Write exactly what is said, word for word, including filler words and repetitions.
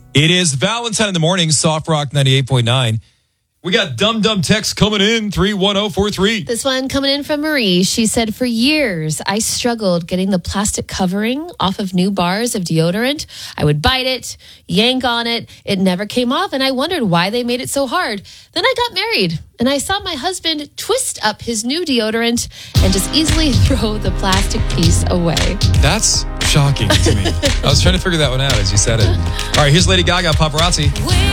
It is Valentine in the morning, Soft Rock ninety-eight point nine. We got Dum Dum text coming in, three one zero four three. This one coming in from Marie. She said, for years, I struggled getting the plastic covering off of new bars of deodorant. I would bite it, yank on it. It never came off, and I wondered why they made it so hard. Then I got married, and I saw my husband twist up his new deodorant and just easily throw the plastic piece away. That's shocking to me. I was trying to figure that one out as you said it. All right, here's Lady Gaga, Paparazzi.